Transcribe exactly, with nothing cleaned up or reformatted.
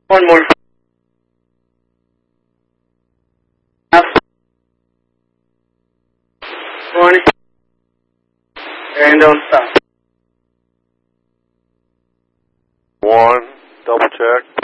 One more. One. And don't stop. One, double check.